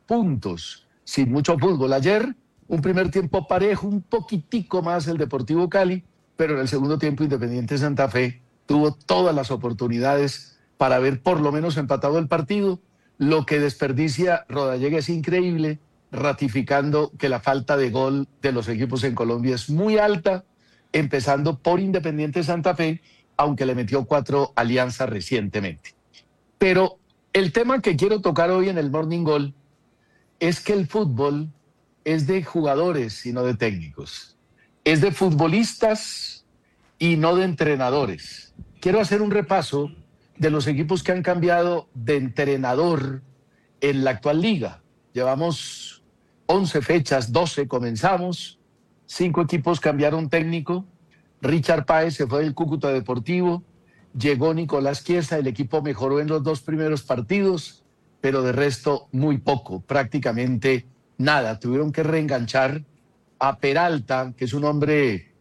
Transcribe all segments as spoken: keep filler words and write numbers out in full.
puntos, sin mucho fútbol. Ayer, un primer tiempo parejo, un poquitico más el Deportivo Cali, pero en el segundo tiempo Independiente Santa Fe tuvo todas las oportunidades para haber por lo menos empatado el partido. Lo que desperdicia Rodallega es increíble, ratificando que la falta de gol de los equipos en Colombia es muy alta, empezando por Independiente Santa Fe, aunque le metió cuatro Alianza recientemente. Pero el tema que quiero tocar hoy en el Morning Goal es que el fútbol es de jugadores y no de técnicos. Es de futbolistas y no de entrenadores. Quiero hacer un repaso de los equipos que han cambiado de entrenador en la actual liga. Llevamos once fechas, doce comenzamos, cinco equipos cambiaron técnico. Richard Páez se fue del Cúcuta Deportivo, llegó Nicolás Chiesa, el equipo mejoró en los dos primeros partidos, pero de resto muy poco, prácticamente nada. Tuvieron que reenganchar a Peralta, que es un hombre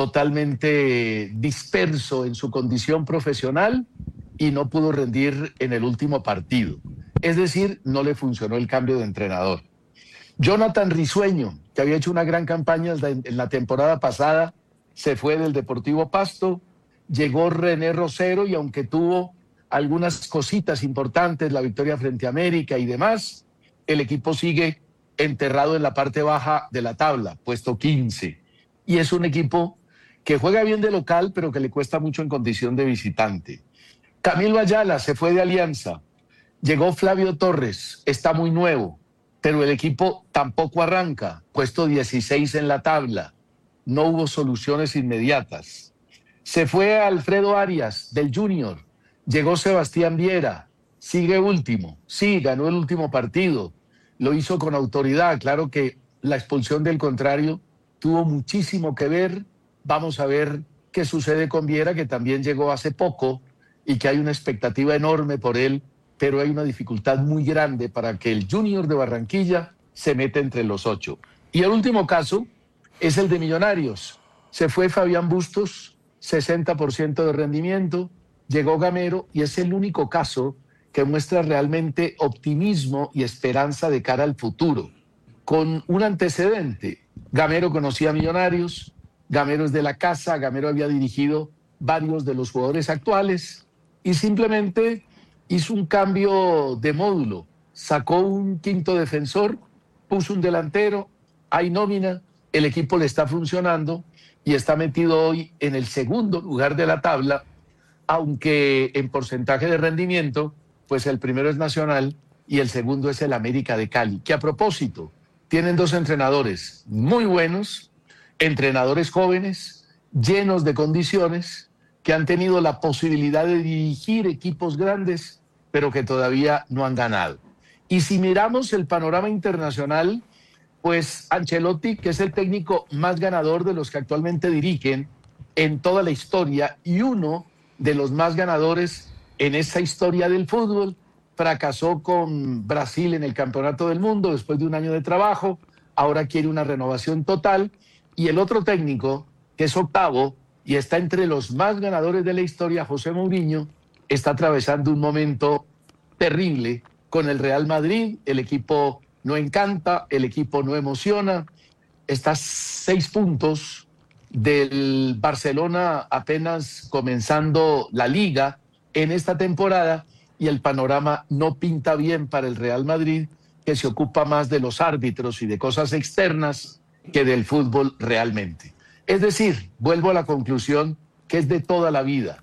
totalmente disperso en su condición profesional y no pudo rendir en el último partido. Es decir, no le funcionó el cambio de entrenador. Jonathan Risueño, que había hecho una gran campaña en la temporada pasada, se fue del Deportivo Pasto, llegó René Rosero y aunque tuvo algunas cositas importantes, la victoria frente a América y demás, el equipo sigue enterrado en la parte baja de la tabla, puesto quince. Y es un equipo que juega bien de local, pero que le cuesta mucho en condición de visitante. Camilo Ayala se fue de Alianza, llegó Flavio Torres, está muy nuevo, pero el equipo tampoco arranca, puesto dieciséis en la tabla. No hubo soluciones inmediatas. Se fue Alfredo Arias del Junior, llegó Sebastián Viera, sigue último, sí, ganó el último partido, lo hizo con autoridad. Claro que la expulsión del contrario tuvo muchísimo que ver. Vamos a ver qué sucede con Viera, que también llegó hace poco y que hay una expectativa enorme por él, pero hay una dificultad muy grande para que el Junior de Barranquilla se meta entre los ocho. Y el último caso es el de Millonarios. Se fue Fabián Bustos, sesenta por ciento de rendimiento, llegó Gamero y es el único caso que muestra realmente optimismo y esperanza de cara al futuro. Con un antecedente, Gamero conocía a Millonarios, Gamero es de la casa, Gamero había dirigido varios de los jugadores actuales y simplemente hizo un cambio de módulo, sacó un quinto defensor, puso un delantero, hay nómina, el equipo le está funcionando y está metido hoy en el segundo lugar de la tabla, aunque en porcentaje de rendimiento, pues el primero es Nacional y el segundo es el América de Cali, que a propósito, tienen dos entrenadores muy buenos, entrenadores jóvenes, llenos de condiciones, que han tenido la posibilidad de dirigir equipos grandes, pero que todavía no han ganado. Y si miramos el panorama internacional, pues Ancelotti, que es el técnico más ganador de los que actualmente dirigen en toda la historia y uno de los más ganadores en esa historia del fútbol, fracasó con Brasil en el Campeonato del Mundo después de un año de trabajo, ahora quiere una renovación total, y el otro técnico, que es octavo y está entre los más ganadores de la historia, José Mourinho, está atravesando un momento terrible con el Real Madrid. El equipo no encanta, el equipo no emociona, está a seis puntos del Barcelona apenas comenzando la liga en esta temporada y el panorama no pinta bien para el Real Madrid, que se ocupa más de los árbitros y de cosas externas que del fútbol realmente. Es decir, vuelvo a la conclusión que es de toda la vida.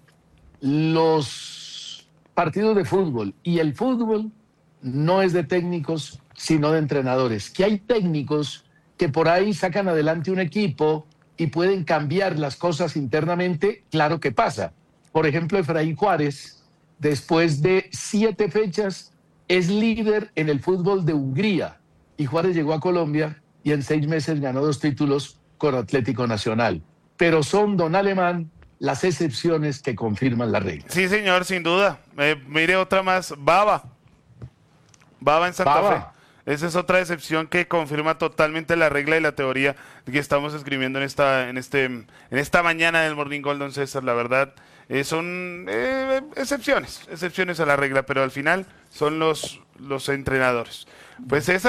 Los partidos de fútbol y el fútbol no es de técnicos, sino de entrenadores. Que hay técnicos que por ahí sacan adelante un equipo y pueden cambiar las cosas internamente, claro que pasa. Por ejemplo, Efraín Juárez, después de siete fechas, es líder en el fútbol de Hungría. Y Juárez llegó a Colombia y en seis meses ganó dos títulos con Atlético Nacional. Pero son, don Alemán, las excepciones que confirman la regla. Sí, señor, sin duda. Eh, mire otra más, Baba. Baba en Santa Baba. Fe. Esa es otra excepción que confirma totalmente la regla y la teoría que estamos escribiendo en esta, en este, en esta mañana del Morning Goal, don César. La verdad, eh, son eh, excepciones, excepciones a la regla, pero al final son los, los entrenadores. Pues esa